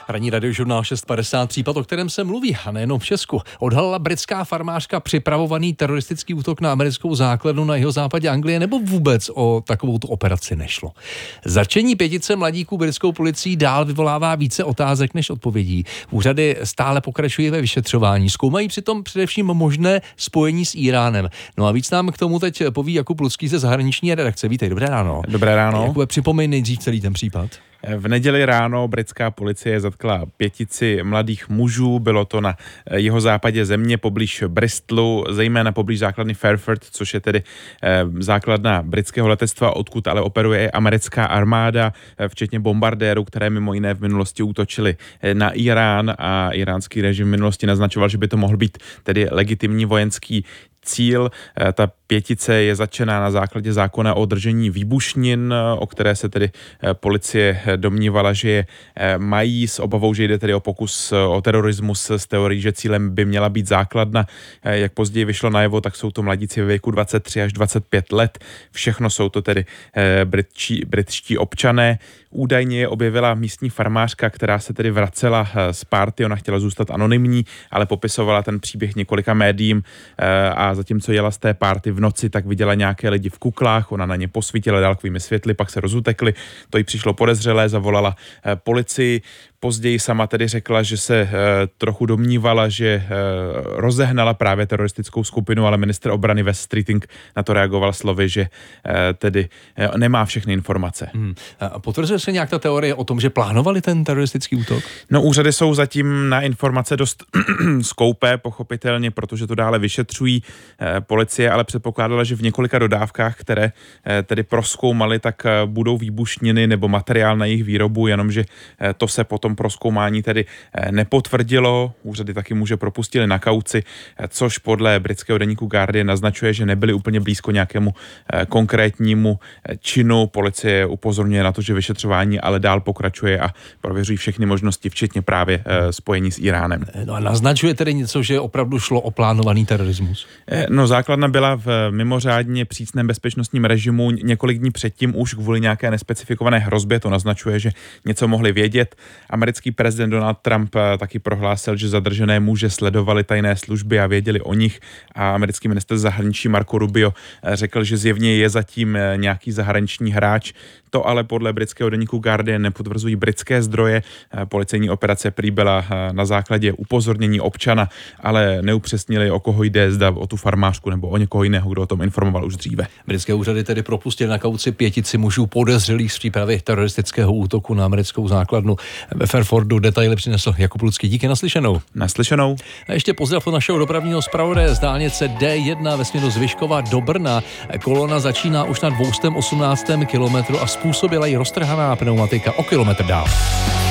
Ranní radiožurnál 650, případ, o kterém se mluví, a nejenom v Česku. Odhalila britská farmářka připravovaný teroristický útok na americkou základnu na jihozápadě Anglie, nebo vůbec o takovouto operaci nešlo? Zatčení 5 mladíků britskou policií dál vyvolává více otázek než odpovědí. Úřady stále pokračují ve vyšetřování. Zkoumají přitom především možné spojení s Íránem. No a víc nám k tomu teď poví Jakub Lucký ze zahraniční redakce. Vítej, dobré ráno. Dobré ráno. Jakube, připomeň nejdřív celý ten případ. V neděli ráno britská policie zatkla 5 mladých mužů, bylo to na jihozápadě země poblíž Bristolu, zejména poblíž základny Fairford, což je tedy základna britského letectva, odkud ale operuje i americká armáda, včetně bombardérů, které mimo jiné v minulosti útočily na Irán, a iránský režim v minulosti naznačoval, že by to mohl být tedy legitimní vojenský cíl. Ta 5 je zatčená na základě zákona o držení výbušnin, o které se tedy policie domnívala, že je mají, s obavou, že jde tedy o pokus o terorismus s teorií, že cílem by měla být základna. Jak později vyšlo najevo, tak jsou to mladíci ve věku 23 až 25 let. Všechno jsou to tedy britští občané. Údajně je objevila místní farmářka, která se tedy vracela z party. Ona chtěla zůstat anonymní, ale popisovala ten příběh několika médiím, a zatímco jela z té party v noci, tak viděla nějaké lidi v kuklách, ona na ně posvítila dálkovými světly, pak se rozutekli, to jí přišlo podezřelé, zavolala policii. Později sama tedy řekla, že se trochu domnívala, že rozehnala právě teroristickou skupinu, ale ministr obrany Wes Streeting na to reagoval slovy, že tedy nemá všechny informace. A potvrzuje se nějak ta teorie o tom, že plánovali ten teroristický útok? No, úřady jsou zatím na informace dost skoupé, pochopitelně, protože to dále vyšetřují. Policie ale předpokládala, že v několika dodávkách, které tedy prozkoumali, tak budou výbušniny nebo materiál na jejich výrobu, jenomže to se potom prozkoumání tedy nepotvrdilo. Úřady taky muže propustili na kauci, což podle britského deníku Guardian naznačuje, že nebyli úplně blízko nějakému konkrétnímu činu. Policie upozorňuje na to, že vyšetřování ale dál pokračuje a prověřují všechny možnosti, včetně právě spojení s Iránem. No a naznačuje tedy něco, že opravdu šlo o plánovaný terorismus? No, základna byla v mimořádně přísném bezpečnostním režimu. Několik dní předtím už kvůli nějaké nespecifikované hrozbě, to naznačuje, že něco mohli vědět. Americký prezident Donald Trump taky prohlásil, že zadržené muže sledovali tajné služby a věděli o nich, a americký ministr zahraničí Marco Rubio řekl, že zjevně je zatím nějaký zahraniční hráč. To ale podle britského deníku Guardian nepotvrzují britské zdroje. Policejní operace prý byla na základě upozornění občana, ale neupřesnili, o koho jde, zda o tu farmářku nebo o někoho jiného, kdo o tom informoval už dříve. Britské úřady tedy propustili na kauci 5 mužů podezřelých z přípravy teroristického útoku na americkou základnu ve Fairfordu. Detaily přinesl Jakub Lucký. Díky, naslyšenou. Naslyšenou. A ještě pozdrav od našeho dopravního zpravodaje z dálnice D1 ve směru z Vyškova do Brna. Kolona začíná už na 218. kilometru a způsobila ji roztrhaná pneumatika o kilometr dál.